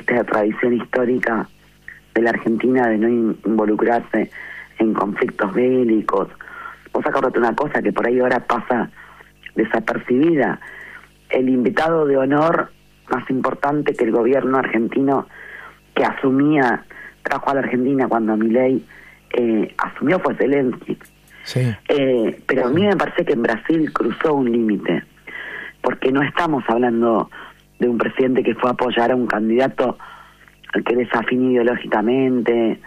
esta tradición histórica de la Argentina de no involucrarse en conflictos bélicos. Vos acordate una cosa que por ahí ahora pasa desapercibida. El invitado de honor más importante que el gobierno argentino que trajo a la Argentina cuando Milei asumió fue Zelensky. Sí. Pero a mí me parece que en Brasil cruzó un límite, porque no estamos hablando de un presidente que fue a apoyar a un candidato al que desafíe ideológicamente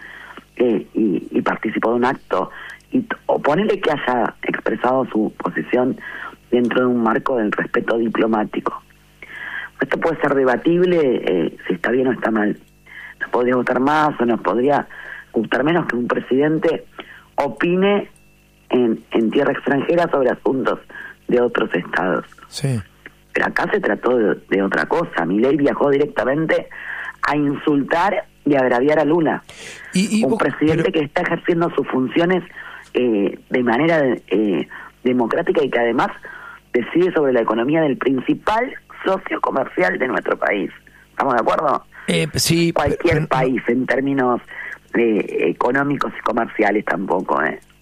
y participó de un acto, o ponerle que haya expresado su posición dentro de un marco del respeto diplomático. Esto puede ser debatible si está bien o está mal. Nos podría gustar más o nos podría gustar menos que un presidente opine en tierra extranjera sobre asuntos de otros estados. Sí. Pero acá se trató de otra cosa. Milei viajó directamente a insultar y agraviar a Lula. Un presidente que está ejerciendo sus funciones de manera democrática y que además decide sobre la economía del principal socio comercial de nuestro país. ¿Estamos de acuerdo? Sí. Cualquier país en términos económicos y comerciales tampoco.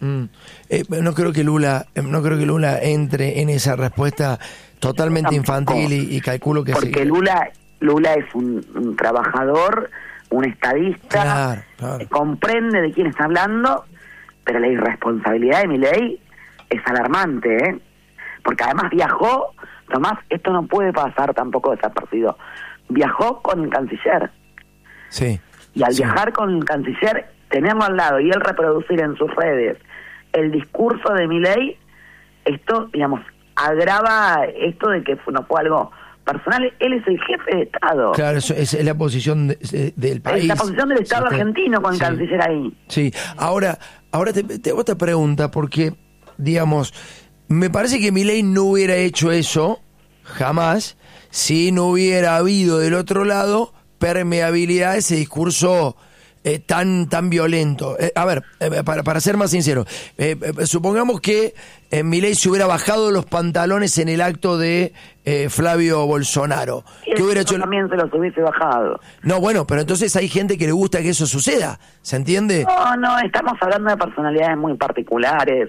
No creo que Lula entre en esa respuesta totalmente infantil y calculo que porque Lula es un trabajador, un estadista, claro. Comprende de quién está hablando, pero la irresponsabilidad de Milei es alarmante, porque además viajó, Tomás, esto no puede pasar tampoco desapercibido, viajó con el canciller. Sí. Y al viajar con el canciller, tenerlo al lado y él reproducir en sus redes el discurso de Milei, esto, digamos, agrava esto de que no fue algo personal. Él es el jefe de Estado. Claro, eso es la posición del país. Es la posición del Estado argentino con el canciller ahí. Sí, ahora te hago esta pregunta porque, digamos, me parece que Milei no hubiera hecho eso jamás si no hubiera habido del otro lado permeabilidad a ese discurso tan violento. A ver, para ser más sincero, supongamos que Milei se hubiera bajado los pantalones en el acto de Flavio Bolsonaro. ¿Qué hubiera hecho? También se los hubiese bajado. No, bueno, pero entonces hay gente que le gusta que eso suceda, ¿se entiende? No, estamos hablando de personalidades muy particulares.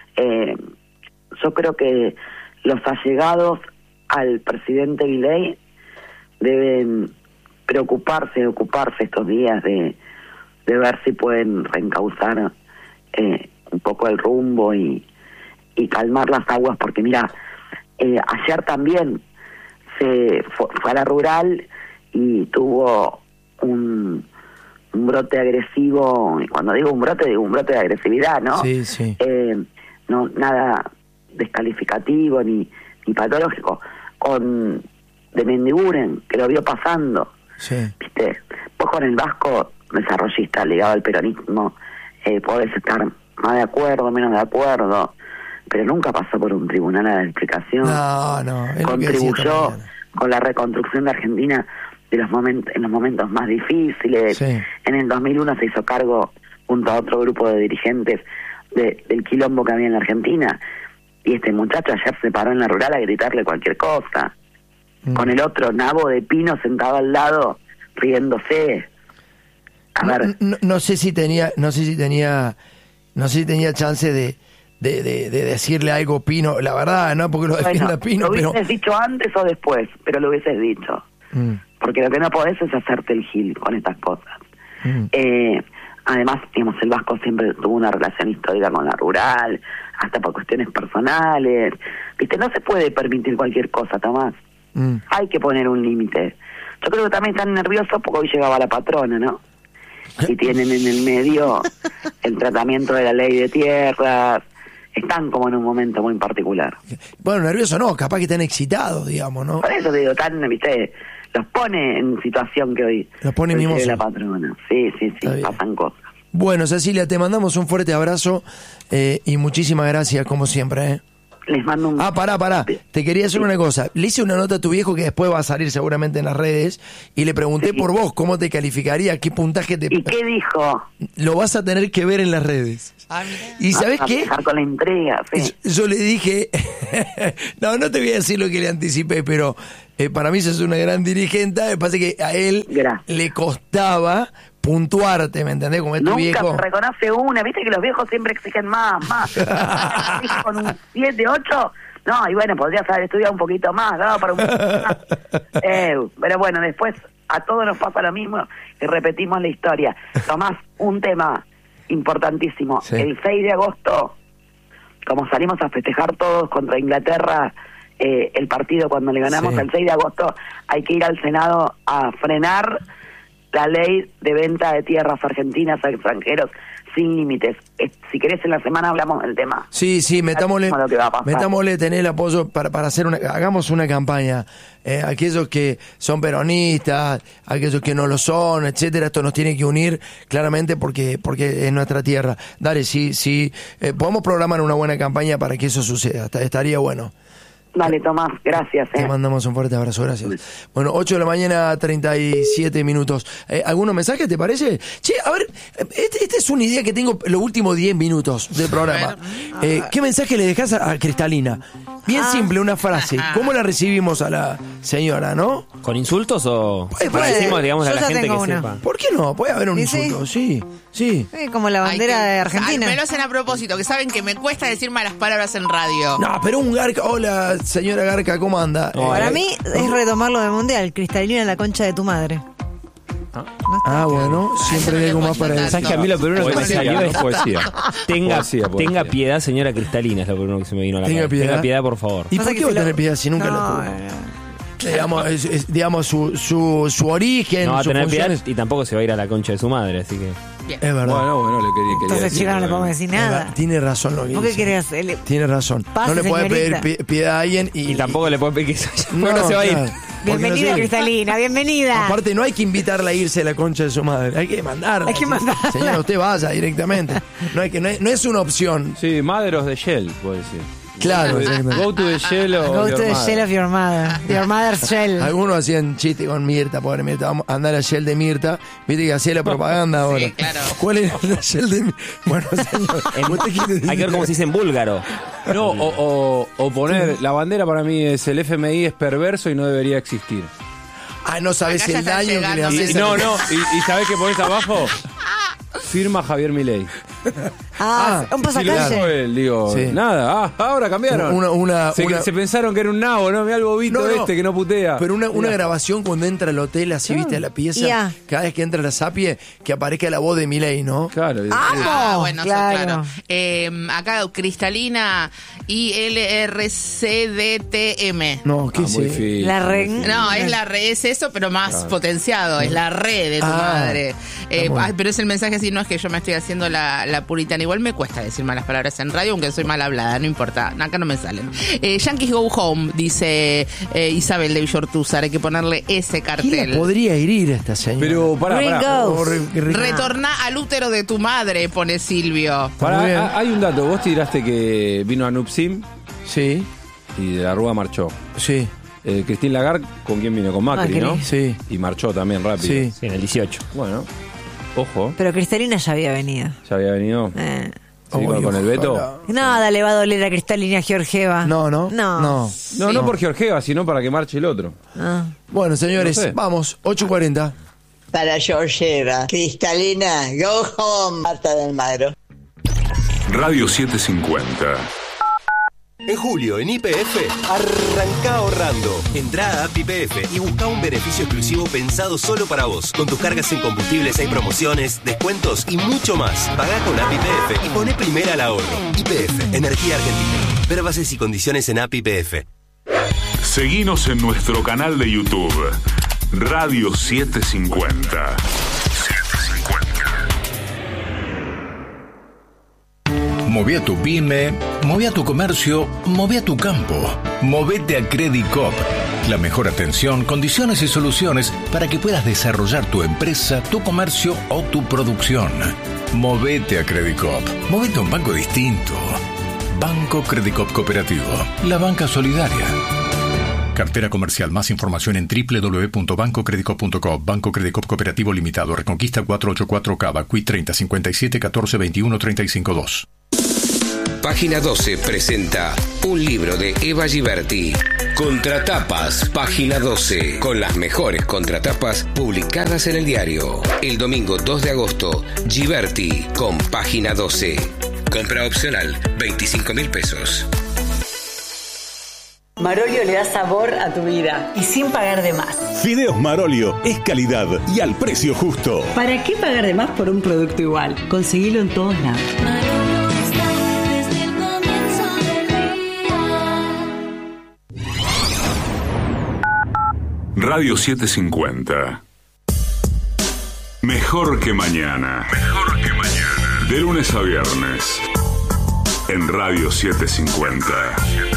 Yo creo que los allegados al presidente Milei deben ocuparse estos días de ver si pueden reencauzar un poco el rumbo y calmar las aguas, porque mira, ayer también se fue a la rural y tuvo un brote agresivo. Y cuando digo un brote de agresividad, ¿no? Sí, sí. No, nada descalificativo ni patológico, de Mendiguren, que lo vio pasando. Sí. ¿Viste? Vos con el vasco desarrollista ligado al peronismo podés estar más de acuerdo, menos de acuerdo, pero nunca pasó por un tribunal a la explicación. No. Contribuyó con la reconstrucción de Argentina en los momentos más difíciles. Sí. En el 2001 se hizo cargo junto a otro grupo de dirigentes del quilombo que había en la Argentina, y este muchacho ayer se paró en la rural a gritarle cualquier cosa, con el otro nabo de pino sentado al lado riéndose. A ver, no sé si tenía chance de decirle algo Pino, la verdad, no porque lo defienda Pino, lo pero hubieses dicho antes o después, pero lo hubieses dicho. Porque lo que no podés es hacerte el gil con estas cosas. Además, digamos, el vasco siempre tuvo una relación histórica con la rural, hasta por cuestiones personales. ¿Viste? No se puede permitir cualquier cosa, Tomás. Hay que poner un límite. Yo creo que también están nerviosos porque hoy llegaba la patrona, ¿no? Y tienen en el medio el tratamiento de la ley de tierras. Están como en un momento muy particular. Bueno, nervioso no, capaz que están excitados, digamos, ¿no? Por eso te digo, ¿viste? Los pone en situación que hoy los pone mimosos. La patrona. Sí, pasan cosas. Bueno, Cecilia, te mandamos un fuerte abrazo y muchísimas gracias, como siempre. Les mando un... Pará. Te quería hacer una cosa. Le hice una nota a tu viejo que después va a salir seguramente en las redes y le pregunté por vos, ¿cómo te calificaría? ¿Qué puntaje te... ¿Y qué dijo? Lo vas a tener que ver en las redes. ¿Y sabés qué? Dejar con la entrega, sí. Yo le dije... no te voy a decir lo que le anticipé, pero para mí sos una gran dirigente. Me parece que a él le costaba puntuarte, ¿me entendés? Como este nunca viejo. se reconoce una, viste que los viejos siempre exigen más. Con un 7, 8, no, y bueno, podrías haber estudiado un poquito más, ¿no? Para pero bueno, después a todos nos pasa lo mismo y repetimos la historia. Tomás, un tema importantísimo. Sí. El 6 de agosto, como salimos a festejar todos contra Inglaterra, el partido cuando le ganamos, el 6 de agosto hay que ir al Senado a frenar la ley de venta de tierras argentinas a extranjeros sin límites. Si querés, en la semana hablamos del tema. Sí, metámosle, tener el apoyo para hacer hagamos una campaña. Aquellos que son peronistas, aquellos que no lo son, etcétera, esto nos tiene que unir claramente porque es nuestra tierra. Dale, sí, podemos programar una buena campaña para que eso suceda. Estaría bueno. Dale, Tomás, gracias. Te mandamos un fuerte abrazo, gracias. Bueno, 8 de la mañana, 37 minutos. ¿Algunos mensajes, te parece? Che, a ver, esta es una idea que tengo los últimos 10 minutos del programa. ¿Qué mensaje le dejás a Cristalina? Bien simple, una frase. ¿Cómo la recibimos a la señora, no? ¿Con insultos o...? Decimos, digamos, a la gente que sepa. ¿Por qué no? Puede haber un insulto, sí. Como la bandera de Argentina. Me lo hacen a propósito, que saben que me cuesta decir malas palabras en radio. No, pero un Garca... Hola, señora Garca, ¿cómo anda? Para mí es retomarlo del Mundial. Cristalina en la concha de tu madre. Bueno, siempre hay algo más para decir. ¿Sabes que a mí lo primero que me salió es poesía? Tenga piedad, señora Cristalina, es lo primero que se me vino a la cabeza. Tenga piedad, por favor. ¿Y por qué va a tener piedad si nunca lo tuvo? Digamos, su origen, no va a tener piedad funciones. y tampoco se va a ir a la concha de su madre, así que... Bien. Es verdad. Bueno, le quería entonces, chica, no le podemos decir nada. Tiene razón lo que dice. ¿Por qué querés hacerle? Tiene razón. No le puede pedir piedad a alguien y tampoco le puede pedir que no se va a ir. Bienvenida, Cristalina, bienvenida. Aparte, no hay que invitarla a irse a la concha de su madre. Hay que mandarla. Señora, usted vaya directamente. No es una opción. Sí, Maderos de Shell, puede decir. Claro, go to the shell of go to the shell of your mother. Your mother's shell. Algunos hacían chiste con Mirta, pobre Mirta. Vamos a andar a Shell de Mirta. Viste que hacía la propaganda ahora. Sí, claro. ¿Cuál es la Shell de Mirta? Bueno, señor, hay que ver cómo se dice en búlgaro. No, o poner la bandera. Para mí es el FMI es perverso y no debería existir. No sabes el daño que le haces. Y ¿sabés qué pones abajo? Firma Javier Milei. Un pasacalle. Lo él, digo, sí. Nada. Ahora cambiaron. Se pensaron que era un nabo, ¿no? Mirá el bobito que no putea. Pero una grabación cuando entra al hotel, así, viste, a la pieza, cada vez que entra la sapie, que aparezca la voz de Milei, ¿no? Claro. Bueno, claro. Acá, Cristalina ILRCDTM. No, ¿qué es No, es la red, es eso, pero más potenciado. Es la red de tu madre. Pero es el mensaje así, no es que yo me estoy haciendo la puritana. Igual me cuesta decir malas palabras en radio, aunque soy mal hablada, no importa, acá no me salen. Yankees Go Home, dice Isabel de Villortúzar, hay que ponerle ese cartel. ¿Quién podría herir a esta señora? Pero pará. Retorná al útero de tu madre, pone Silvio. Hay un dato, vos tiraste que vino a Nupsim. Sí. Y de la Rúa marchó. Sí. Christine Lagarde, ¿con quién vino? Con Macri, ¿no? Sí. Y marchó también rápido. Sí, en el 18. Bueno, ojo. Pero Cristalina ya había venido. ¿Ya había venido? ¿Sí, con el veto? Nada le va a doler a Cristalina Georgieva. No, por Georgieva, sino para que marche el otro. Bueno, señores, vamos, 8:40. Para Georgieva, Cristalina, go home, Marta del Magro. Radio 750. En julio, en YPF, arranca ahorrando. Entrá a App YPF y busca un beneficio exclusivo pensado solo para vos. Con tus cargas en combustibles hay promociones, descuentos y mucho más. Pagá con App YPF y poné primera al ahorro. YPF, Energía Argentina. Ver bases y condiciones en App YPF. Seguinos en nuestro canal de YouTube, Radio 750. Moví a tu pyme, moví a tu comercio, moví a tu campo. Movete a Credit Coop. La mejor atención, condiciones y soluciones para que puedas desarrollar tu empresa, tu comercio o tu producción. Movete a Credit Coop. Movete a un banco distinto. Banco Credit Coop Cooperativo. La banca solidaria. Cartera comercial. Más información en www.bancocreditcoop.com. Banco Credit Coop Cooperativo Limitado. Reconquista 484 Cava. Qui 30 57 14 21 35 2. Página 12 presenta un libro de Eva Giberti. Contratapas, Página 12, con las mejores contratapas publicadas en el diario. El domingo 2 de agosto, Giberti con Página 12. Compra opcional, 25.000 pesos. Marolio le da sabor a tu vida y sin pagar de más. Fideos Marolio es calidad y al precio justo. ¿Para qué pagar de más por un producto igual? Conseguilo en todos lados. Radio 750. Mejor que mañana. Mejor que mañana. De lunes a viernes. En Radio 750.